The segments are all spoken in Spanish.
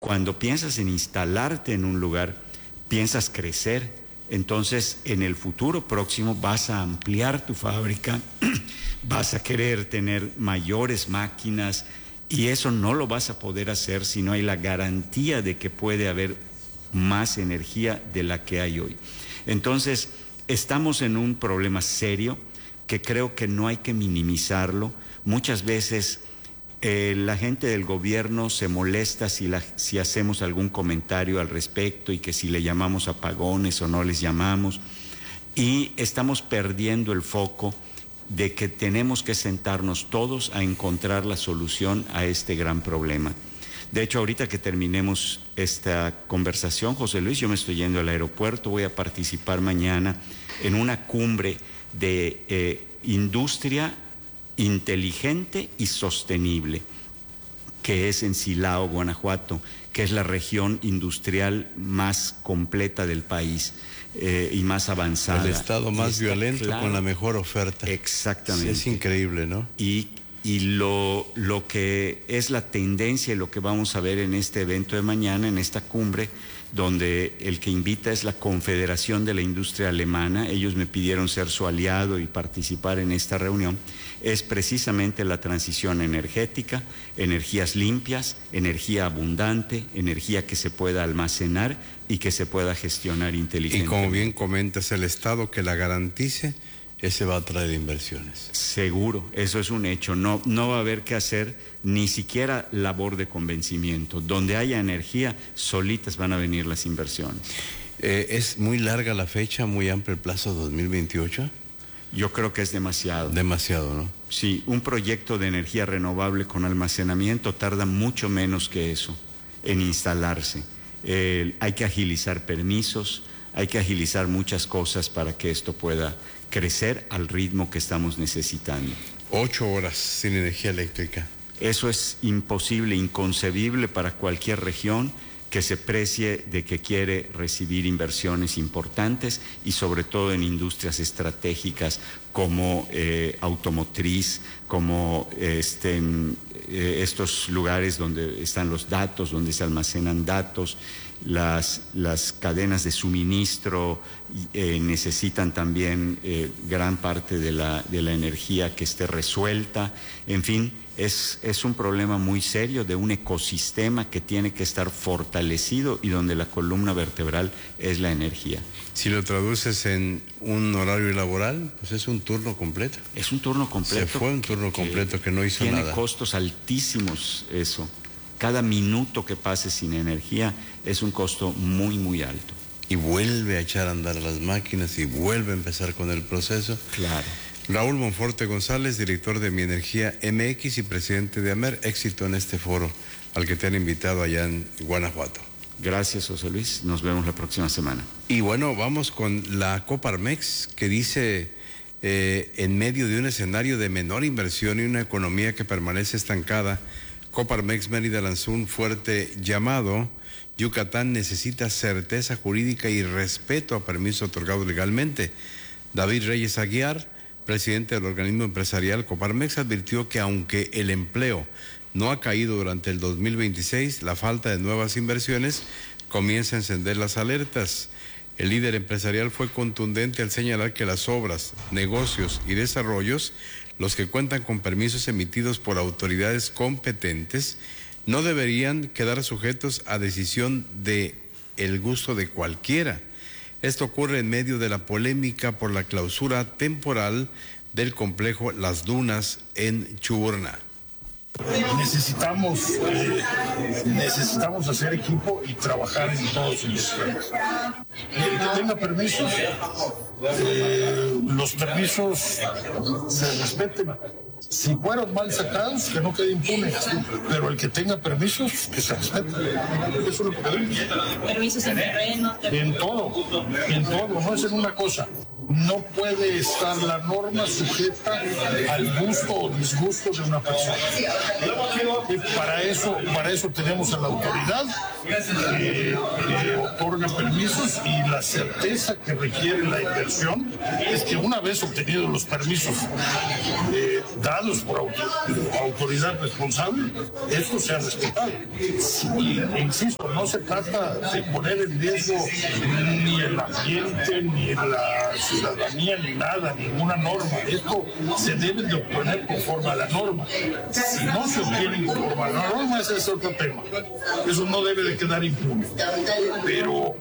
Cuando piensas en instalarte en un lugar, piensas crecer. Entonces, en el futuro próximo vas a ampliar tu fábrica, vas a querer tener mayores máquinas, y eso no lo vas a poder hacer si no hay la garantía de que puede haber más energía de la que hay hoy. Entonces, estamos en un problema serio que creo que no hay que minimizarlo. Muchas veces la gente del gobierno se molesta si hacemos algún comentario al respecto, y que si le llamamos apagones o no les llamamos, y estamos perdiendo el foco de que tenemos que sentarnos todos a encontrar la solución a este gran problema. De hecho, ahorita que terminemos esta conversación, José Luis, yo me estoy yendo al aeropuerto, voy a participar mañana en una cumbre de industria inteligente y sostenible, que es en Silao, Guanajuato, que es la región industrial más completa del país y más avanzada. El estado más violento, claro, con la mejor oferta. Exactamente. Sí, es increíble, ¿no? Y lo que es la tendencia y lo que vamos a ver en este evento de mañana, en esta cumbre, donde el que invita es la Confederación de la Industria Alemana, ellos me pidieron ser su aliado y participar en esta reunión, es precisamente la transición energética, energías limpias, energía abundante, energía que se pueda almacenar y que se pueda gestionar inteligentemente. Y como bien comentas, el Estado que la garantice, ese va a traer inversiones. Seguro, eso es un hecho. No va a haber que hacer ni siquiera labor de convencimiento. Donde haya energía, solitas van a venir las inversiones. ¿Es muy larga la fecha, muy amplio el plazo, 2028? Yo creo que es demasiado. Demasiado, ¿no? Sí, un proyecto de energía renovable con almacenamiento tarda mucho menos que eso en instalarse. Hay que agilizar permisos, hay que agilizar muchas cosas para que esto pueda crecer al ritmo que estamos necesitando. 8 horas sin energía eléctrica. Eso es imposible, inconcebible para cualquier región que se precie de que quiere recibir inversiones importantes, y sobre todo en industrias estratégicas como automotriz, como estos lugares donde están los datos, donde se almacenan datos. Las cadenas de suministro necesitan también gran parte de la energía que esté resuelta. En fin, es un problema muy serio de un ecosistema que tiene que estar fortalecido y donde la columna vertebral es la energía. Si lo traduces en un horario laboral, pues es un turno completo. Es un turno completo. Se fue un turno completo que no hizo nada. Tiene costos altísimos eso. Cada minuto que pase sin energía es un costo muy, muy alto. Y vuelve a echar a andar las máquinas y vuelve a empezar con el proceso. Claro. Raúl Monforte González, director de Mi Energía MX y presidente de AMER, éxito en este foro al que te han invitado allá en Guanajuato. Gracias, José Luis. Nos vemos la próxima semana. Y bueno, vamos con la Coparmex, que dice, en medio de un escenario de menor inversión y una economía que permanece estancada, Coparmex Mérida lanzó un fuerte llamado. Yucatán necesita certeza jurídica y respeto a permisos otorgados legalmente. David Reyes Aguiar, presidente del organismo empresarial Coparmex, advirtió que aunque el empleo no ha caído durante el 2026, la falta de nuevas inversiones comienza a encender las alertas. El líder empresarial fue contundente al señalar que las obras, negocios y desarrollos, los que cuentan con permisos emitidos por autoridades competentes, no deberían quedar sujetos a decisión de el gusto de cualquiera. Esto ocurre en medio de la polémica por la clausura temporal del complejo Las Dunas en Chuburná. Necesitamos hacer equipo y trabajar en todos los temas. El que tenga permisos, los permisos se respeten. Si fueron mal sacados, que no quede impune, pero el que tenga permisos, que se respete. Eso es lo que pedimos. Permisos en terreno. En todo, no es en una cosa. No puede estar la norma sujeta al gusto o disgusto de una persona. Y para eso tenemos a la autoridad que otorga permisos, y la certeza que requiere la inversión es que una vez obtenidos los permisos dados por autoridad responsable, esto sea respetado. Y, insisto, no se trata de poner en riesgo ni el ambiente, ni la ciudadanía, ni nada, ninguna norma. Esto se debe de obtener conforme a la norma. Si no se obtiene conforme a la norma, ese es otro tema. Eso no debe de quedar impune. Pero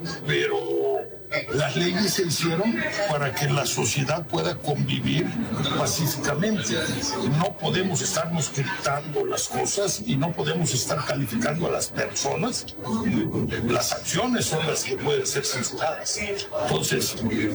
las leyes se hicieron para que la sociedad pueda convivir pacíficamente. No podemos estarnos gritando las cosas y no podemos estar calificando a las personas. Las acciones son las que pueden ser censuradas. Entonces,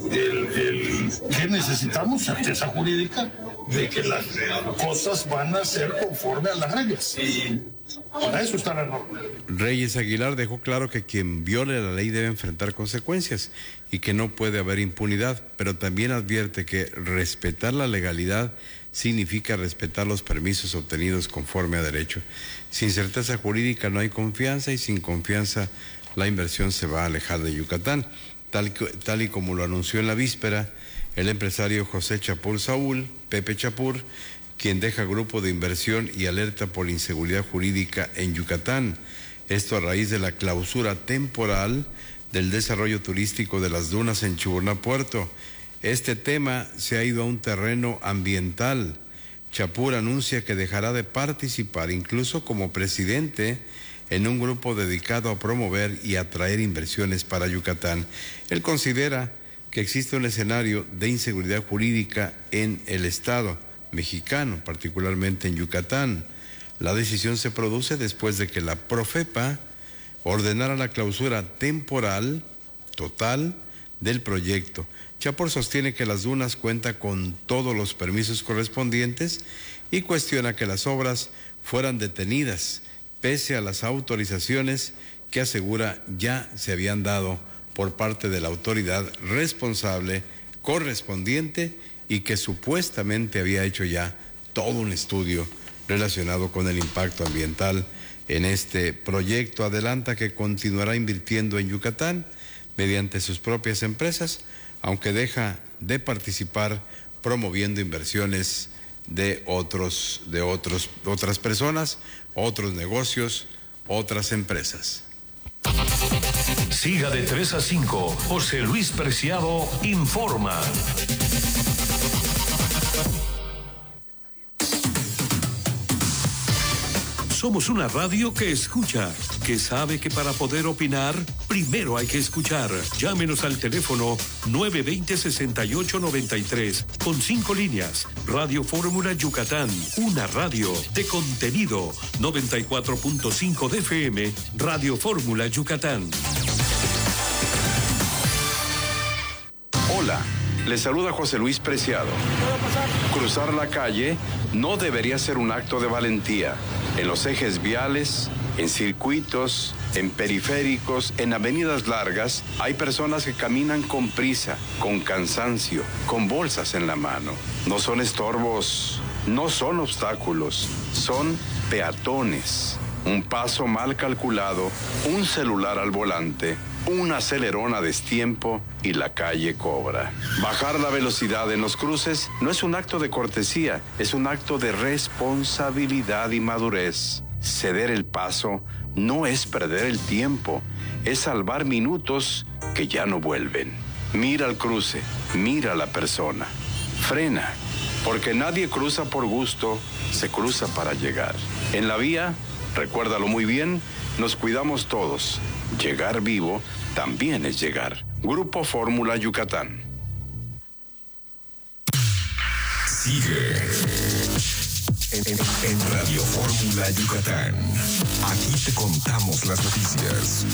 ¿qué necesitamos? Certeza jurídica de que las cosas van a ser conforme a las reglas. Para eso está la norma. Reyes Aguilar dejó claro que quien viole la ley debe enfrentar consecuencias y que no puede haber impunidad, pero también advierte que respetar la legalidad significa respetar los permisos obtenidos conforme a derecho. Sin certeza jurídica no hay confianza, y sin confianza la inversión se va a alejar de Yucatán, tal y como lo anunció en la víspera el empresario José Chapur Saúl, Pepe Chapur, quien deja grupo de inversión y alerta por inseguridad jurídica en Yucatán. Esto a raíz de la clausura temporal del desarrollo turístico de las dunas en Chuburná Puerto. Este tema se ha ido a un terreno ambiental. Chapur anuncia que dejará de participar, incluso como presidente, en un grupo dedicado a promover y atraer inversiones para Yucatán. Él considera que existe un escenario de inseguridad jurídica en el estado mexicano, particularmente en Yucatán. La decisión se produce después de que la Profepa ordenara la clausura temporal total del proyecto. Chapur sostiene que las dunas cuentan con todos los permisos correspondientes y cuestiona que las obras fueran detenidas, pese a las autorizaciones que asegura ya se habían dado por parte de la autoridad responsable correspondiente, y que supuestamente había hecho ya todo un estudio relacionado con el impacto ambiental en este proyecto. Adelanta que continuará invirtiendo en Yucatán mediante sus propias empresas, aunque deja de participar promoviendo inversiones de otras personas, otros negocios, otras empresas. Siga de 3 a 5. José Luis Preciado informa. Somos una radio que escucha, que sabe que para poder opinar, primero hay que escuchar. Llámenos al teléfono 920-6893, con 5 líneas. Radio Fórmula Yucatán, una radio de contenido. 94.5 de FM, Radio Fórmula Yucatán. Hola, les saluda José Luis Preciado. Cruzar la calle no debería ser un acto de valentía. En los ejes viales, en circuitos, en periféricos, en avenidas largas, hay personas que caminan con prisa, con cansancio, con bolsas en la mano. No son estorbos, no son obstáculos, son peatones. Un paso mal calculado, un celular al volante, un acelerón a destiempo y la calle cobra. Bajar la velocidad en los cruces no es un acto de cortesía, es un acto de responsabilidad y madurez. Ceder el paso no es perder el tiempo, es salvar minutos que ya no vuelven. Mira al cruce, mira a la persona. Frena, porque nadie cruza por gusto, se cruza para llegar. En la vía, recuérdalo muy bien, nos cuidamos todos. Llegar vivo también es llegar. Grupo Fórmula Yucatán. Sigue en Radio Fórmula Yucatán. Aquí te contamos las noticias.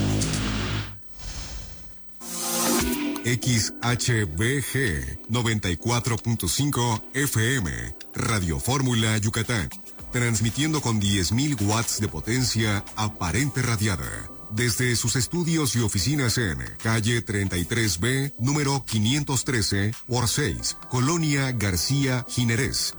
XHBG 94.5 FM, Radio Fórmula Yucatán. Transmitiendo con 10.000 watts de potencia aparente radiada. Desde sus estudios y oficinas en calle 33B, número 513, por 6, Colonia García Ginerés,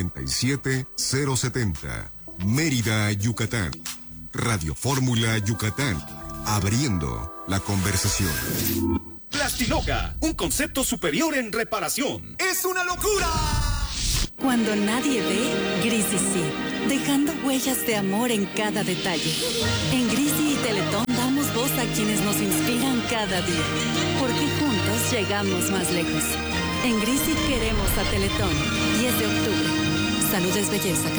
97070, Mérida, Yucatán. Radio Fórmula Yucatán, abriendo la conversación. Plastinoca, un concepto superior en reparación. ¡Es una locura! Cuando nadie ve, Grisi sí, dejando huellas de amor en cada detalle. En Grisi y Teletón damos voz a quienes nos inspiran cada día, porque juntos llegamos más lejos. En Grisi queremos a Teletón. 10 de octubre. Salud es belleza.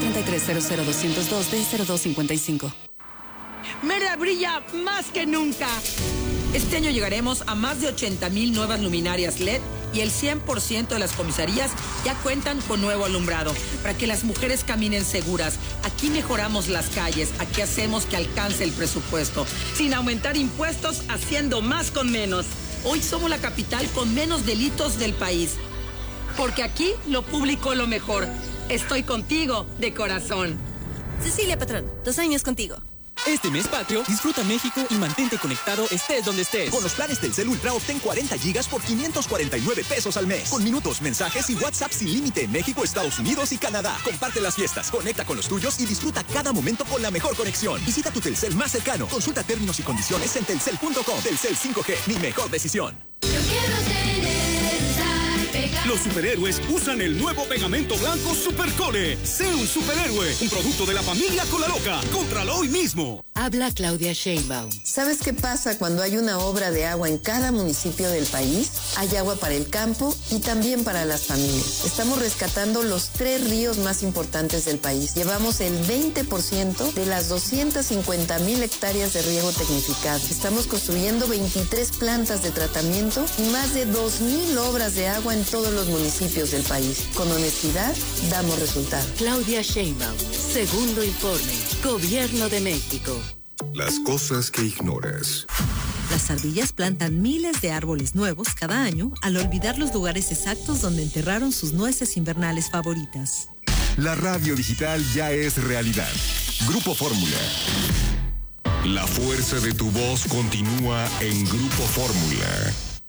1433-00202-D0255. Mérida brilla más que nunca. Este año llegaremos a más de 80,000 nuevas luminarias LED y el 100% de las comisarías ya cuentan con nuevo alumbrado para que las mujeres caminen seguras. Aquí mejoramos las calles, aquí hacemos que alcance el presupuesto, sin aumentar impuestos, haciendo más con menos. Hoy somos la capital con menos delitos del país. Porque aquí lo público lo mejor. Estoy contigo de corazón. Cecilia Patrón, 2 años contigo. Este mes patrio, disfruta México y mantente conectado estés donde estés. Con los planes Telcel Ultra obtén 40 gigas por 549 pesos al mes. Con minutos, mensajes y WhatsApp sin límite en México, Estados Unidos y Canadá. Comparte las fiestas, conecta con los tuyos y disfruta cada momento con la mejor conexión. Visita tu Telcel más cercano. Consulta términos y condiciones en telcel.com. Telcel 5G, mi mejor decisión. Yo quiero tener Los superhéroes usan el nuevo pegamento blanco Supercole. Sé un superhéroe, un producto de la familia Colaloca. Cómpralo hoy mismo. Habla Claudia Sheinbaum. ¿Sabes qué pasa cuando hay una obra de agua en cada municipio del país? Hay agua para el campo y también para las familias. Estamos rescatando los 3 ríos más importantes del país. Llevamos el 20% de las 250,000 hectáreas de riego tecnificado. Estamos construyendo 23 plantas de tratamiento y más de 2,000 obras de agua en todos los municipios del país. Con honestidad, damos resultados. Claudia Sheinbaum, segundo informe. Gobierno de México. Las cosas que ignoras. Las ardillas plantan miles de árboles nuevos cada año al olvidar los lugares exactos donde enterraron sus nueces invernales favoritas. La radio digital ya es realidad. Grupo Fórmula. La fuerza de tu voz continúa en Grupo Fórmula.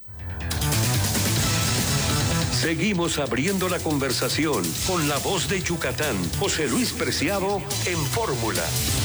Seguimos abriendo la conversación con la voz de Yucatán, José Luis Preciado, en Fórmula.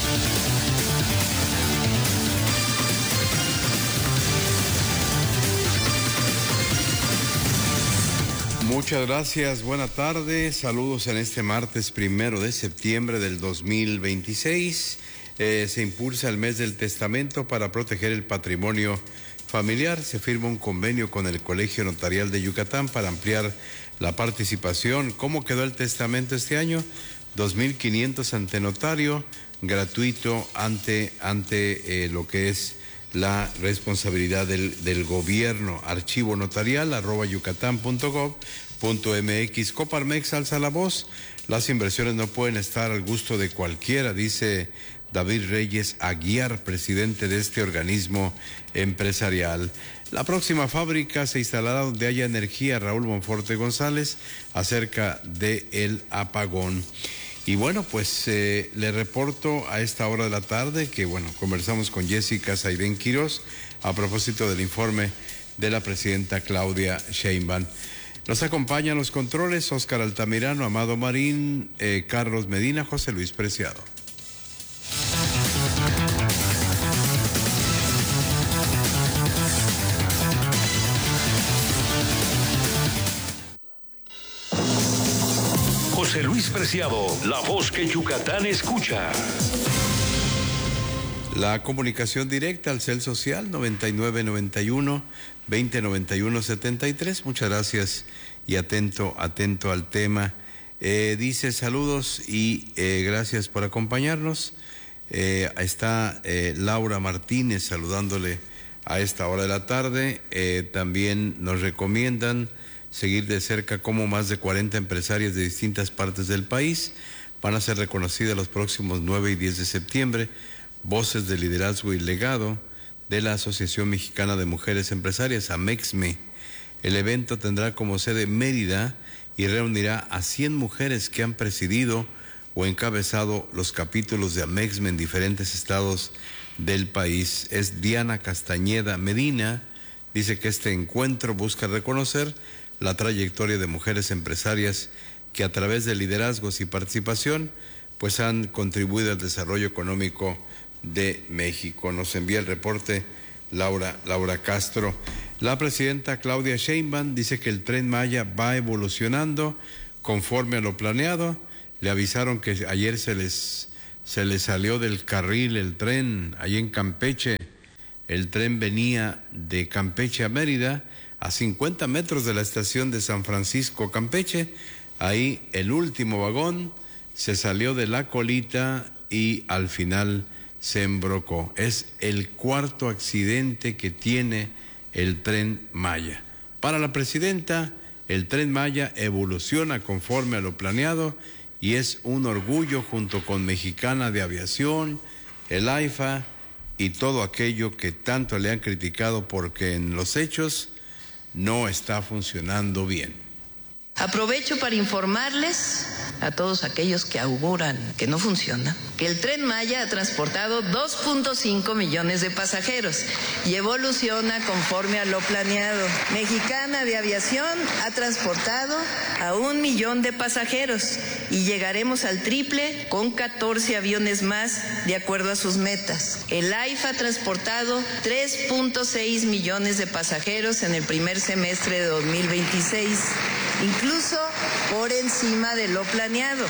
Muchas gracias, buena tarde, saludos en este martes 1 de septiembre del 2026. Se impulsa el mes del testamento para proteger el patrimonio familiar. Se firma un convenio con el Colegio Notarial de Yucatán para ampliar la participación. ¿Cómo quedó el testamento este año? 2,500 ante notario, gratuito ante lo que es la responsabilidad del gobierno. Archivo notarial @yucatán.gov.mx. Coparmex alza la voz. Las inversiones no pueden estar al gusto de cualquiera, dice David Reyes Aguiar, presidente de este organismo empresarial. La próxima fábrica se instalará donde haya energía. Raúl Monforte González acerca del apagón. Y bueno, pues le reporto a esta hora de la tarde que, conversamos con Jessica Saidén Quirós a propósito del informe de la presidenta Claudia Sheinbaum. Nos acompañan los controles Óscar Altamirano, Amado Marín, Carlos Medina, José Luis Preciado. José Luis Preciado, la voz que Yucatán escucha. La comunicación directa al CEL Social 9991-2091-73. Muchas gracias y atento al tema. Dice saludos y gracias por acompañarnos. Está Laura Martínez saludándole a esta hora de la tarde. También nos recomiendan seguir de cerca cómo más de 40 empresarias de distintas partes del país van a ser reconocidas los próximos 9 y 10 de septiembre. Voces de liderazgo y legado de la Asociación Mexicana de Mujeres Empresarias, AMEXME. El evento tendrá como sede Mérida y reunirá a 100 mujeres que han presidido o encabezado los capítulos de AMEXME en diferentes estados del país. Es Diana Castañeda Medina. Dice que este encuentro busca reconocer la trayectoria de mujeres empresarias que a través de liderazgos y participación pues han contribuido al desarrollo económico de México. Nos envía el reporte Laura Castro. La presidenta Claudia Sheinbaum dice que el Tren Maya va evolucionando conforme a lo planeado. Le avisaron que ayer se les salió del carril el tren ahí en Campeche. El tren venía de Campeche a Mérida, a 50 metros de la estación de San Francisco, Campeche. Ahí el último vagón se salió de la colita y al final se embrocó. Es el cuarto accidente que tiene el Tren Maya. Para la presidenta, el Tren Maya evoluciona conforme a lo planeado y es un orgullo junto con Mexicana de Aviación, el AIFA y todo aquello que tanto le han criticado porque en los hechos no está funcionando bien. Aprovecho para informarles a todos aquellos que auguran que no funciona, que el Tren Maya ha transportado 2.5 millones de pasajeros y evoluciona conforme a lo planeado. Mexicana de Aviación ha transportado a 1 millón de pasajeros y llegaremos al triple con 14 aviones más de acuerdo a sus metas. El AIFA ha transportado 3.6 millones de pasajeros en el primer semestre de 2026. Incluso por encima de lo planeado.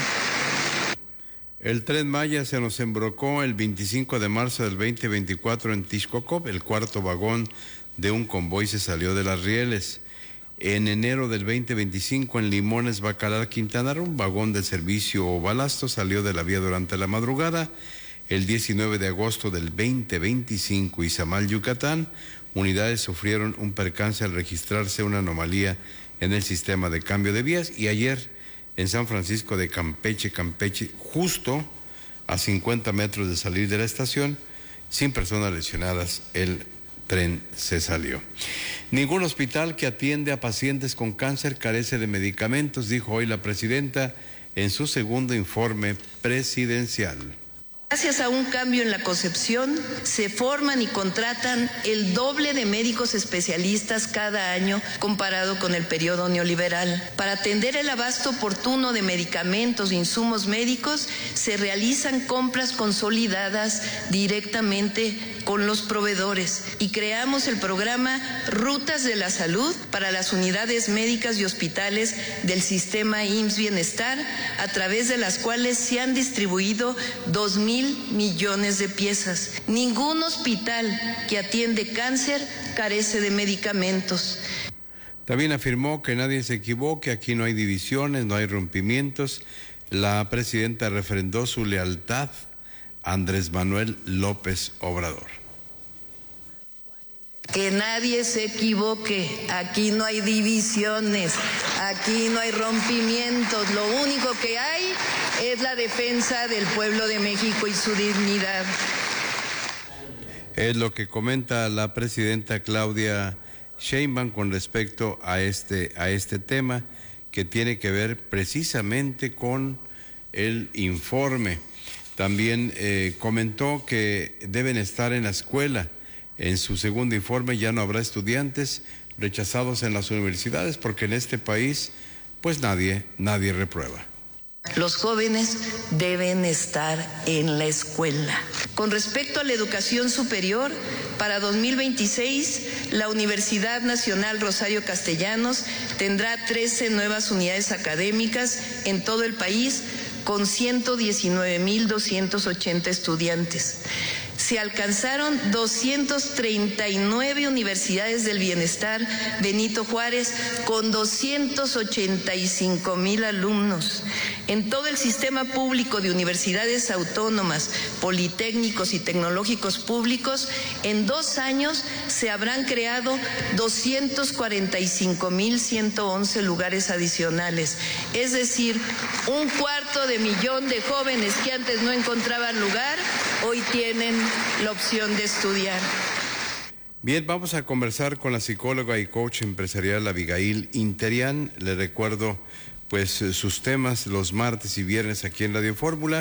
El Tren Maya se nos embrocó el 25 de marzo del 2024 en Tixcocop. El cuarto vagón de un convoy se salió de las rieles. En enero del 2025 en Limones, Bacalar, Quintana Roo, un vagón de servicio o balasto salió de la vía durante la madrugada. El 19 de agosto del 2025, Izamal, Yucatán, unidades sufrieron un percance al registrarse una anomalía en el sistema de cambio de vías. Y ayer en San Francisco de Campeche, justo a 50 metros de salir de la estación, sin personas lesionadas, el tren se salió. Ningún hospital que atiende a pacientes con cáncer carece de medicamentos, dijo hoy la presidenta en su segundo informe presidencial. Gracias a un cambio en la concepción, se forman y contratan el doble de médicos especialistas cada año comparado con el periodo neoliberal. Para atender el abasto oportuno de medicamentos e insumos médicos, se realizan compras consolidadas directamente con los proveedores y creamos el programa Rutas de la Salud para las unidades médicas y hospitales del sistema IMSS Bienestar, a través de las cuales se han distribuido 2,000 millones de piezas. Ningún hospital que atiende cáncer carece de medicamentos. También afirmó que nadie se equivoque, aquí no hay divisiones, no hay rompimientos. La presidenta refrendó su lealtad a Andrés Manuel López Obrador. Que nadie se equivoque, aquí no hay divisiones, aquí no hay rompimientos, lo único que hay es la defensa del pueblo de México y su dignidad. Es lo que comenta la presidenta Claudia Sheinbaum con respecto a este tema que tiene que ver precisamente con el informe. También comentó que deben estar en la escuela. En su segundo informe ya no habrá estudiantes rechazados en las universidades porque en este país pues nadie reprueba. Los jóvenes deben estar en la escuela. Con respecto a la educación superior, para 2026 la Universidad Nacional Rosario Castellanos tendrá 13 nuevas unidades académicas en todo el país con 119,280 estudiantes. Se alcanzaron 239 universidades del bienestar Benito Juárez con 285,000 alumnos. En todo el sistema público de universidades autónomas, politécnicos y tecnológicos públicos, en 2 años se habrán creado 245,111 lugares adicionales. Es decir, 250,000 de jóvenes que antes no encontraban lugar, hoy tienen la opción de estudiar. Bien, vamos a conversar con la psicóloga y coach empresarial Abigail Interian. Le recuerdo pues sus temas los martes y viernes aquí en Radio Fórmula.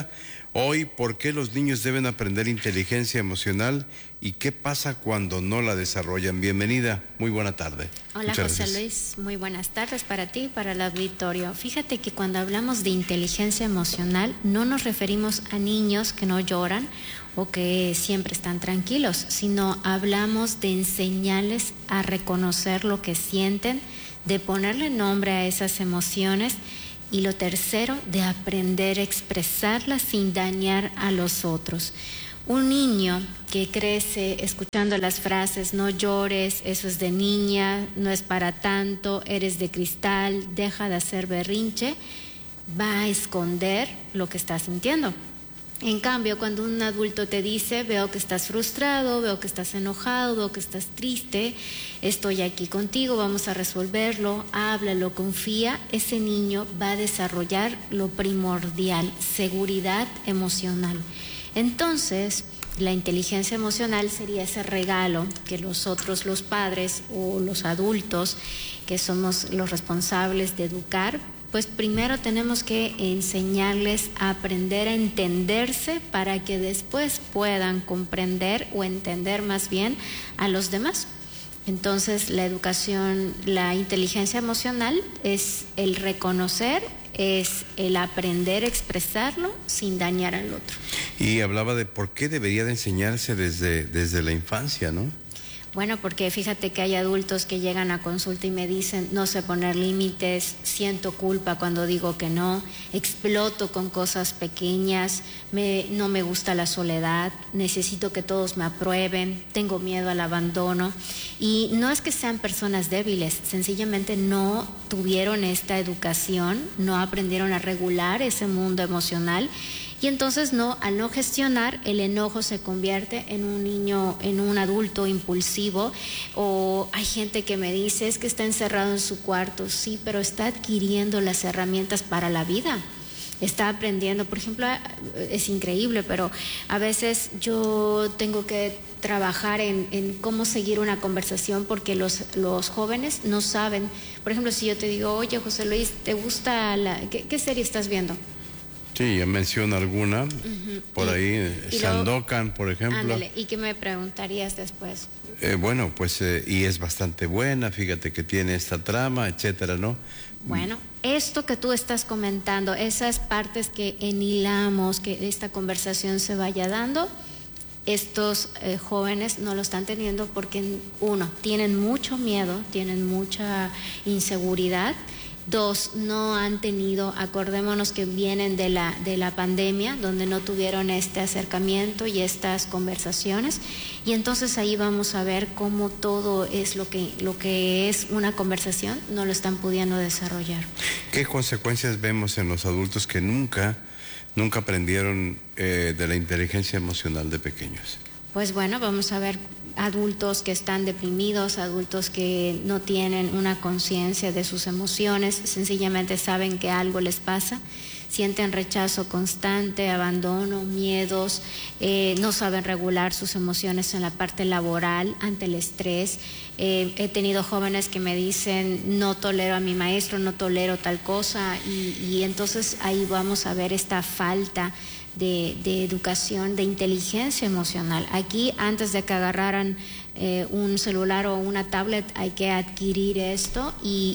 Hoy, ¿por qué los niños deben aprender inteligencia emocional y qué pasa cuando no la desarrollan? Bienvenida, muy buena tarde. Hola José Luis, muy buenas tardes para ti y para el auditorio. Fíjate que cuando hablamos de inteligencia emocional no nos referimos a niños que no lloran o que siempre están tranquilos, sino hablamos de enseñarles a reconocer lo que sienten, de ponerle nombre a esas emociones. Y lo tercero, de aprender a expresarlas sin dañar a los otros. Un niño que crece escuchando las frases, no llores, eso es de niña, no es para tanto, eres de cristal, deja de hacer berrinche, va a esconder lo que está sintiendo. En cambio, cuando un adulto te dice, veo que estás frustrado, veo que estás enojado, veo que estás triste, estoy aquí contigo, vamos a resolverlo, háblalo, confía, ese niño va a desarrollar lo primordial, seguridad emocional. Entonces, la inteligencia emocional sería ese regalo que nosotros, los padres o los adultos, que somos los responsables de educar, pues primero tenemos que enseñarles a aprender a entenderse para que después puedan comprender o entender más bien a los demás. Entonces la educación, la inteligencia emocional es el reconocer, es el aprender a expresarlo sin dañar al otro. Y hablaba de por qué debería de enseñarse desde la infancia, ¿no? Bueno, porque fíjate que hay adultos que llegan a consulta y me dicen, no sé poner límites, siento culpa cuando digo que no, exploto con cosas pequeñas, no me gusta la soledad, necesito que todos me aprueben, tengo miedo al abandono. Y no es que sean personas débiles, sencillamente no tuvieron esta educación, no aprendieron a regular ese mundo emocional. Y entonces al no gestionar, el enojo se convierte en un niño, en un adulto impulsivo. O hay gente que me dice, es que está encerrado en su cuarto. Sí, pero está adquiriendo las herramientas para la vida. Está aprendiendo, por ejemplo, es increíble, pero a veces yo tengo que trabajar en cómo seguir una conversación porque los jóvenes no saben. Por ejemplo, si yo te digo, oye, José Luis, ¿te gusta ¿qué serie estás viendo? Sí, ya menciono alguna, por ahí, Sandokan, por ejemplo. Ándale, ¿y qué me preguntarías después? Bueno, pues, y es bastante buena, fíjate que tiene esta trama, etcétera, ¿no? Bueno, esto que tú estás comentando, esas partes que enhilamos, que esta conversación se vaya dando, estos jóvenes no lo están teniendo porque, uno, tienen mucho miedo, tienen mucha inseguridad. Dos, no han tenido, acordémonos que vienen de la pandemia, donde no tuvieron este acercamiento y estas conversaciones, y entonces ahí vamos a ver cómo todo es lo que es una conversación, no lo están pudiendo desarrollar. ¿Qué consecuencias vemos en los adultos que nunca aprendieron de la inteligencia emocional de pequeños? Pues bueno, vamos a ver adultos que están deprimidos, adultos que no tienen una conciencia de sus emociones, sencillamente saben que algo les pasa, sienten rechazo constante, abandono, miedos, no saben regular sus emociones en la parte laboral ante el estrés. He tenido jóvenes que me dicen, no tolero a mi maestro, no tolero tal cosa, y entonces ahí vamos a ver esta falta de educación, de inteligencia emocional. Aquí, antes de que agarraran un celular o una tablet, hay que adquirir esto,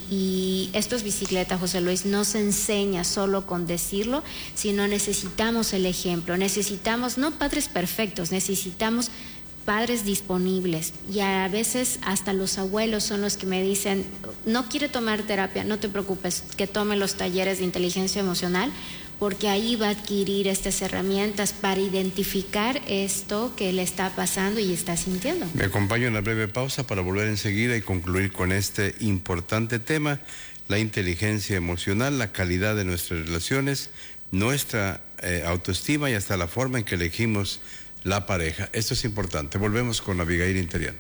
y esto es bicicleta, José Luis, no se enseña solo con decirlo, sino necesitamos el ejemplo, necesitamos no padres perfectos, necesitamos padres disponibles, y a veces hasta los abuelos son los que me dicen, no quiere tomar terapia, no te preocupes, que tome los talleres de inteligencia emocional, porque ahí va a adquirir estas herramientas para identificar esto que le está pasando y está sintiendo. Me acompaño en la breve pausa para volver enseguida y concluir con este importante tema, la inteligencia emocional, la calidad de nuestras relaciones, nuestra autoestima y hasta la forma en que elegimos la pareja. Esto es importante. Volvemos con Abigail Interiano.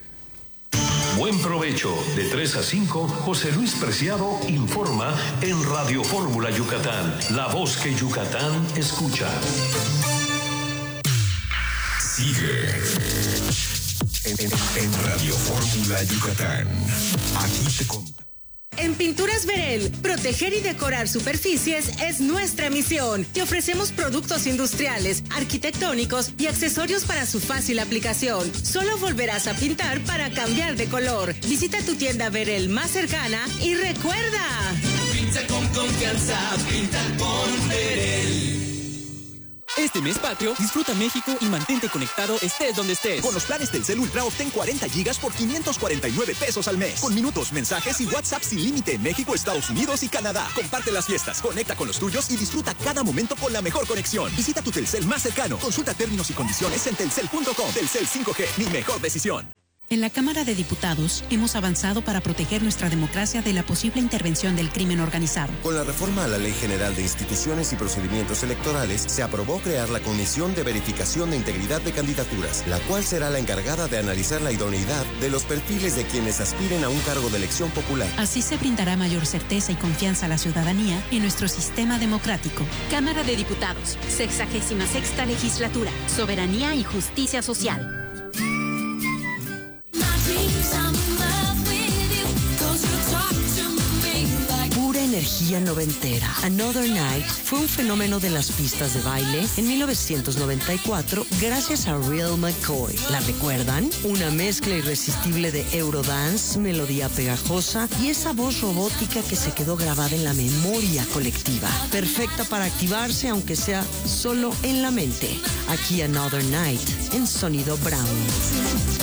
Buen provecho. De 3 a 5, José Luis Preciado informa en Radio Fórmula Yucatán, la voz que Yucatán escucha. Sigue en Radio Fórmula Yucatán. Aquí te contamos. En Pinturas Verel, proteger y decorar superficies es nuestra misión. Te ofrecemos productos industriales, arquitectónicos y accesorios para su fácil aplicación. Solo volverás a pintar para cambiar de color. Visita tu tienda Verel más cercana y recuerda: pinta con confianza, pinta con Verel. Este mes patrio, disfruta México y mantente conectado estés donde estés. Con los planes Telcel Ultra obtén 40 gigas por 549 pesos al mes. Con minutos, mensajes y WhatsApp sin límite en México, Estados Unidos y Canadá. Comparte las fiestas, conecta con los tuyos y disfruta cada momento con la mejor conexión. Visita tu Telcel más cercano. Consulta términos y condiciones en telcel.com. Telcel 5G, mi mejor decisión. En la Cámara de Diputados hemos avanzado para proteger nuestra democracia de la posible intervención del crimen organizado. Con la reforma a la Ley General de Instituciones y Procedimientos Electorales, se aprobó crear la Comisión de Verificación de Integridad de Candidaturas, la cual será la encargada de analizar la idoneidad de los perfiles de quienes aspiren a un cargo de elección popular. Así se brindará mayor certeza y confianza a la ciudadanía en nuestro sistema democrático. Cámara de Diputados, 66ª Legislatura, Soberanía y Justicia Social. Pura energía noventera. Another Night fue un fenómeno de las pistas de baile en 1994 gracias a Real McCoy. ¿La recuerdan? Una mezcla irresistible de Eurodance, melodía pegajosa y esa voz robótica que se quedó grabada en la memoria colectiva. Perfecta para activarse aunque sea solo en la mente. Aquí Another Night en Sonido Brown.